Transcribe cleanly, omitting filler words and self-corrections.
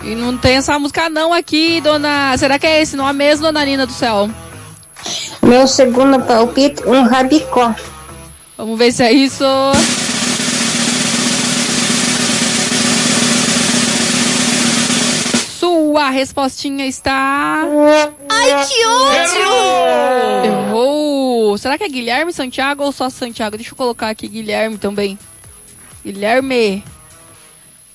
E não tem essa música não aqui, dona... Será que é esse nome mesmo, dona Nina do céu? Meu segundo palpite, um rabicó. Vamos ver se é isso. Sua respostinha está... Ai, que ódio! Errou! Será que é Guilherme Santiago ou só Santiago? Deixa eu colocar aqui Guilherme também. Guilherme.